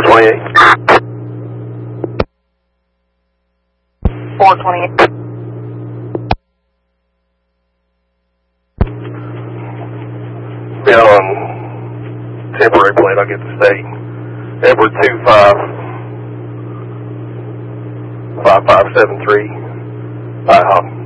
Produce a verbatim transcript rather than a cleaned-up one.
twenty-eight. four twenty-eight. Be out on temporary plate, I'll get the state. Edward two five five five seven three. I hop.